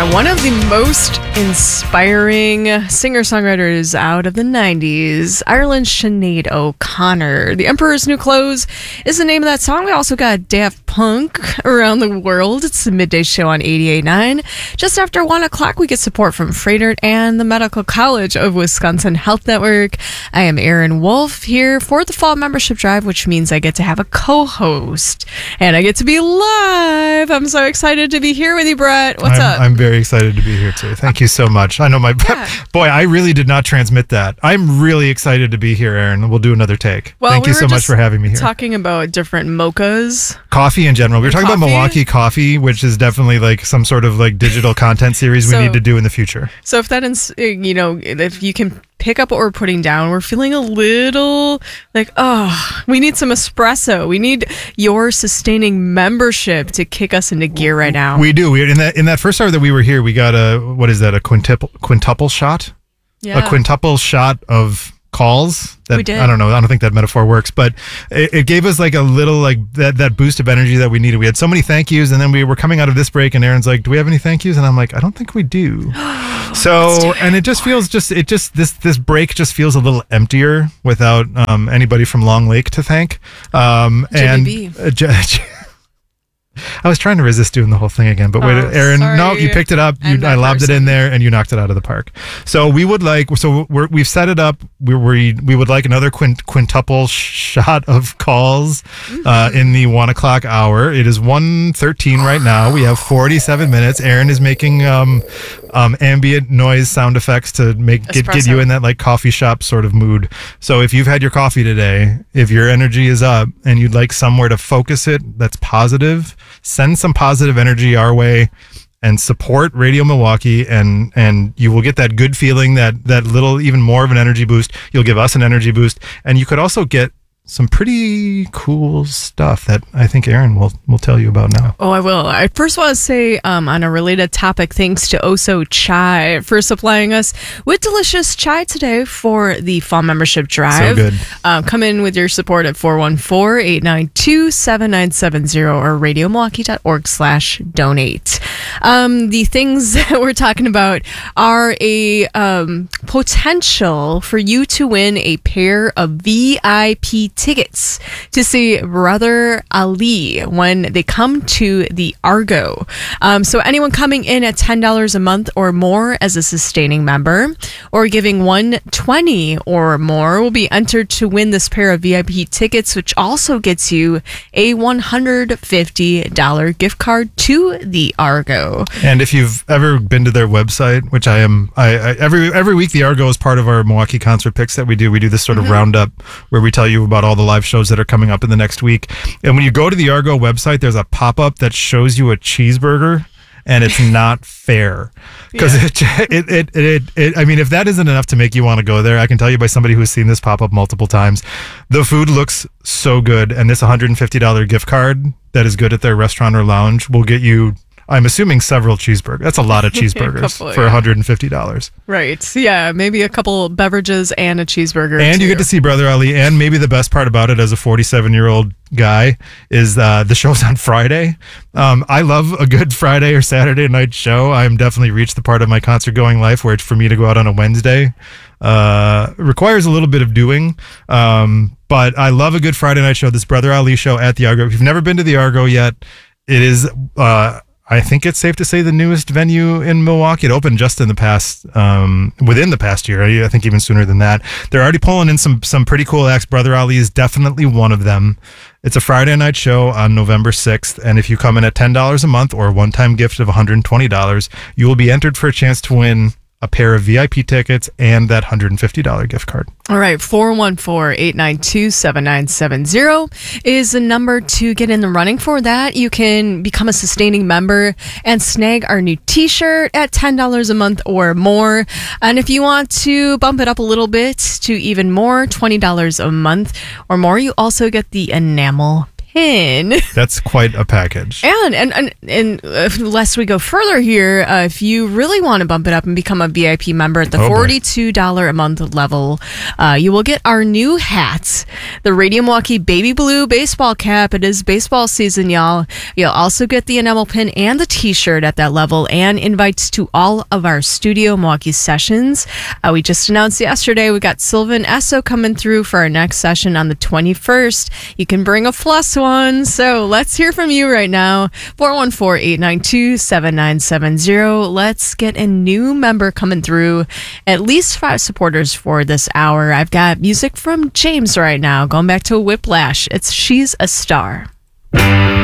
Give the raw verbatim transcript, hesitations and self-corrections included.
One of the most inspiring singer-songwriters out of the nineties, Ireland's Sinead O'Connor. The Emperor's New Clothes is the name of that song. We also got Daft Punk, Around the World. It's the midday show on eighty-eight point nine. Just after one o'clock, we get support from Freighter and the Medical College of Wisconsin Health Network. I am Erin Wolf here for the Fall Membership Drive, which means I get to have a co-host. And I get to be live. I'm so excited to be here with you, Brett. What's I'm, up? I'm very excited to be here too. Thank you so much. I know my Yeah. boy. I really did not transmit that. I'm really excited to be here, Aaron. We'll do another take. Well, Thank we you were so much just for having me here. Talking about different mochas. Coffee in general. We were talking about Coffee? Milwaukee Coffee, which is definitely like some sort of like digital content series So- we need to do in the future. So if that is, you know, if you can pick up what we're putting down, we're feeling a little like, oh, we need some espresso. We need your sustaining membership to kick us into gear right now. We do. We in that in that first hour that we were here, we got a what is that? A quintuple quintuple shot? yeah. A quintuple shot of calls. That, We did. I don't know. I don't think that metaphor works, but it, it gave us like a little like that, that boost of energy that we needed. We had so many thank yous, and then we were coming out of this break, and Aaron's like, "Do we have any thank yous?" And I'm like, "I don't think we do." So, and it just feels just it just this this break just feels a little emptier without um, anybody from Long Lake to thank. Um, and J B B. uh, J- I was trying to resist doing the whole thing again, but wait, Oh, Aaron, sorry. no, you picked it up. You, I'm that I lobbed it person. in there, and you knocked it out of the park. So we would like, so we're, we've set it up. We we we would like another quint, quintuple shot of calls uh, in the one o'clock hour. It is one thirteen right now. We have forty-seven minutes. Aaron is making um, um, ambient noise sound effects to make get, get Espresso. you in that like coffee shop sort of mood. So if you've had your coffee today, if your energy is up and you'd like somewhere to focus it that's positive, send some positive energy our way and support Radio Milwaukee, and and you will get that good feeling, that that little even more of an energy boost. You'll give us an energy boost, and you could also get some pretty cool stuff that I think Aaron will will tell you about now. Oh, I will. I first want to say, um, on a related topic, thanks to Oso Chai for supplying us with delicious chai today for the Fall Membership Drive. So good. Um, come in with your support at four one four, eight nine two, seven nine seven zero or radiomilwaukee.org slash donate. Um, the things that we're talking about are a um, potential for you to win a pair of V I P tickets to see Brother Ali when they come to the Argo. Um, so anyone coming in at ten dollars a month or more as a sustaining member, or giving one hundred twenty dollars or more, will be entered to win this pair of V I P tickets, which also gets you a one hundred fifty dollars gift card to the Argo. And if you've ever been to their website, which I am, I, I every every week the Argo is part of our Milwaukee concert picks that we do. We do this sort of roundup where we tell you about all the live shows that are coming up in the next week. And when you go to the Argo website, there's a pop-up that shows you a cheeseburger, and it's not fair because Yeah. it, it, it, it, it, I mean, if that isn't enough to make you want to go there, I can tell you by somebody who has seen this pop up multiple times, the food looks so good. And this one hundred fifty dollars gift card that is good at their restaurant or lounge will get you, I'm assuming, several cheeseburgers. That's a lot of cheeseburgers couple, for yeah. one hundred fifty dollars. Right. Yeah, maybe a couple beverages and a cheeseburger. And you too. get to see Brother Ali. And maybe the best part about it as a forty-seven year old guy is uh, the show's on Friday. Um, I love a good Friday or Saturday night show. I'm definitely reached the part of my concert going life where it's for me to go out on a Wednesday. Uh, requires a little bit of doing. Um, but I love a good Friday night show. This Brother Ali show at the Argo. If you've never been to the Argo yet, it is, uh, I think it's safe to say, the newest venue in Milwaukee. It opened just in the past, um, within the past year. I think even sooner than that. They're already pulling in some some pretty cool acts. Brother Ali is definitely one of them. It's a Friday night show on November sixth, and if you come in at ten dollars a month or a one-time gift of one hundred twenty dollars, you will be entered for a chance to win a pair of V I P tickets and that one hundred fifty dollars gift card. All right, four one four, eight nine two, seven nine seven zero is the number to get in the running for that. You can become a sustaining member and snag our new t-shirt at ten dollars a month or more. And if you want to bump it up a little bit to even more, twenty dollars a month or more, you also get the enamel pin. That's quite a package. And and and, and uh, lest we go further here, uh, if you really want to bump it up and become a V I P member at the Oh, boy. forty-two dollars a month level, uh, you will get our new hats, the Radio Milwaukee Baby Blue baseball cap. It is baseball season, y'all. You'll also get the enamel pin and the t-shirt at that level, and invites to all of our Studio Milwaukee sessions. Uh, we just announced yesterday we got Sylvan Esso coming through for our next session on the twenty-first. You can bring a plus one. So let's hear from you right now. four one four, eight nine two, seven nine seven zero. Let's get a new member coming through. At least five supporters for this hour. I've got music from James right now, going back to Whiplash. It's She's a Star.